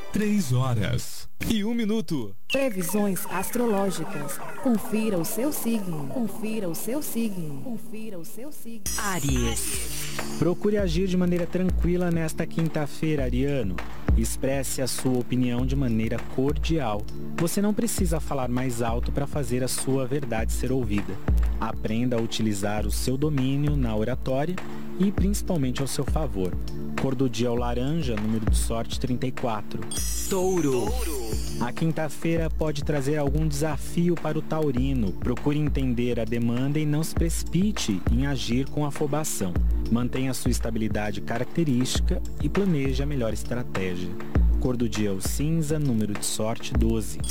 3h01. Previsões astrológicas. Confira o seu signo. Confira o seu signo. Confira o seu signo. Áries. Procure agir de maneira tranquila nesta quinta-feira, ariano. Expresse a sua opinião de maneira cordial. Você não precisa falar mais alto para fazer a sua verdade ser ouvida. Aprenda a utilizar o seu domínio na oratória e principalmente ao seu favor. Cor do dia é o laranja, número de sorte 34. Touro. A quinta-feira pode trazer algum desafio para o taurino. Procure entender a demanda e não se precipite em agir com afobação. Mantenha sua estabilidade característica e planeje a melhor estratégia. Cor do dia é o cinza, número de sorte 12.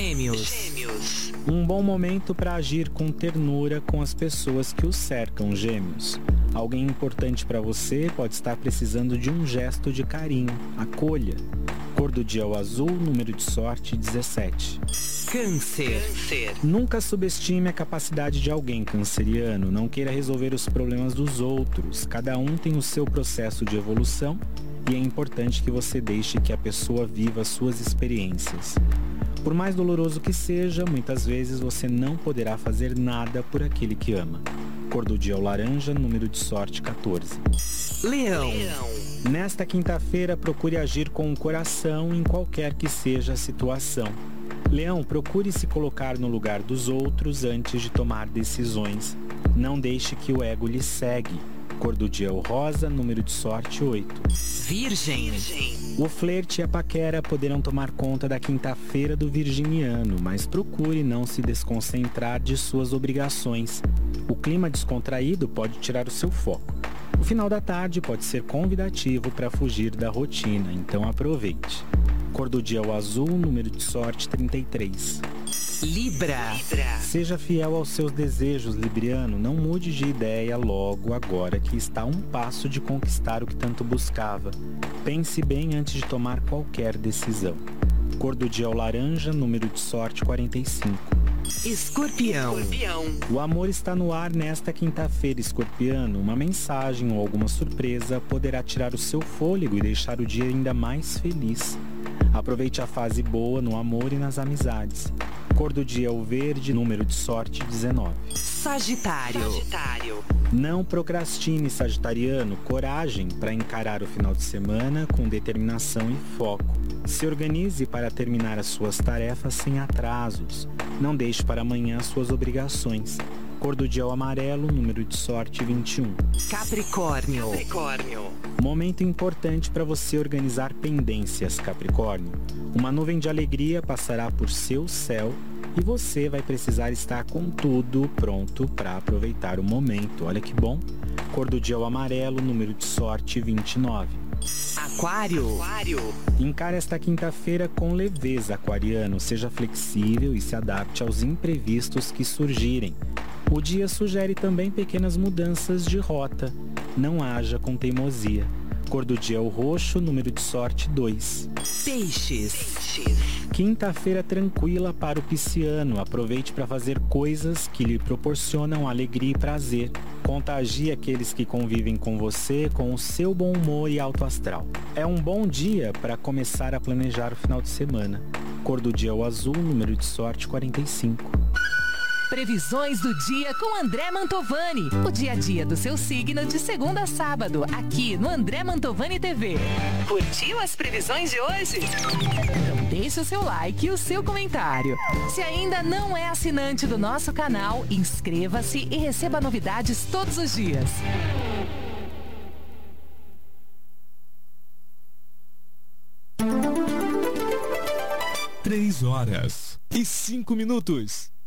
Gêmeos. Um bom momento para agir com ternura com as pessoas que o cercam, Gêmeos. Alguém importante para você pode estar precisando de um gesto de carinho. Acolha. Cor do dia é o azul, número de sorte 17. Câncer. Nunca subestime a capacidade de alguém, canceriano. Não queira resolver os problemas dos outros. Cada um tem o seu processo de evolução e é importante que você deixe que a pessoa viva suas experiências. Por mais doloroso que seja, muitas vezes você não poderá fazer nada por aquele que ama. Cor do dia é o laranja, número de sorte 14. Leão. Nesta quinta-feira, procure agir com o coração em qualquer que seja a situação. Leão, procure se colocar no lugar dos outros antes de tomar decisões. Não deixe que o ego lhe segue. Cor do dia é o rosa, número de sorte 8. Virgem. O flerte e a paquera poderão tomar conta da quinta-feira do virginiano, mas procure não se desconcentrar de suas obrigações. O clima descontraído pode tirar o seu foco. O final da tarde pode ser convidativo para fugir da rotina, então aproveite. Cor do dia é o azul, número de sorte 33. Libra. Seja fiel aos seus desejos, libriano. Não mude de ideia logo agora que está a um passo de conquistar o que tanto buscava. Pense bem antes de tomar qualquer decisão. Cor do dia é o laranja, número de sorte 45. Escorpião. O amor está no ar nesta quinta-feira, escorpiano. Uma mensagem ou alguma surpresa poderá tirar o seu fôlego e deixar o dia ainda mais feliz. Aproveite a fase boa no amor e nas amizades. Cor do dia é o verde, número de sorte 19. Sagitário. Não procrastine, sagitariano. Coragem para encarar o final de semana com determinação e foco. Se organize para terminar as suas tarefas sem atrasos. Não deixe para amanhã as suas obrigações. Cor do dia é o amarelo, número de sorte 21. Capricórnio. Momento importante para você organizar pendências, Capricórnio. Uma nuvem de alegria passará por seu céu e você vai precisar estar com tudo pronto para aproveitar o momento. Olha que bom. Cor do dia é o amarelo, número de sorte 29. Aquário. Encare esta quinta-feira com leveza, aquariano. Seja flexível e se adapte aos imprevistos que surgirem. O dia sugere também pequenas mudanças de rota. Não haja com teimosia. Cor do dia é o roxo, número de sorte 2. Peixes. Quinta-feira tranquila para o pisciano. Aproveite para fazer coisas que lhe proporcionam alegria e prazer. Contagie aqueles que convivem com você com o seu bom humor e alto astral. É um bom dia para começar a planejar o final de semana. Cor do dia é o azul, número de sorte 45. Previsões do dia com André Mantovani. O dia a dia do seu signo de segunda a sábado, aqui no André Mantovani TV. Curtiu as previsões de hoje? Então deixe o seu like e o seu comentário. Se ainda não é assinante do nosso canal, inscreva-se e receba novidades todos os dias. 3h05.